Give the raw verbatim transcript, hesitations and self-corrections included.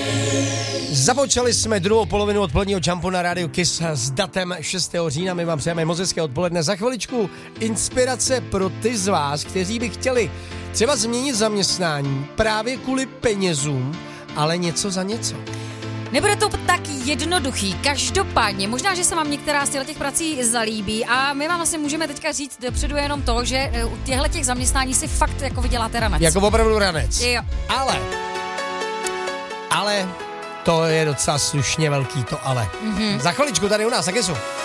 Započali jsme druhou polovinu odpoledního jumpu na rádiu Kiss s datem šestého října. My vám přejeme moc hezké odpoledne. Za chviličku inspirace pro ty z vás, kteří by chtěli třeba změnit zaměstnání právě kvůli penězům, ale něco za něco. Nebude to tak jednoduchý. Každopádně, možná, že se vám některá z těch prací zalíbí a my vám vlastně můžeme teďka říct dopředu jenom to, že u těchto těch zaměstnání si fakt jako vyděláte ranec. Jako opravdu ranec. Jo. Ale, ale, to je docela slušně velký to ale. Mm-hmm. Za chviličku tady u nás, tak je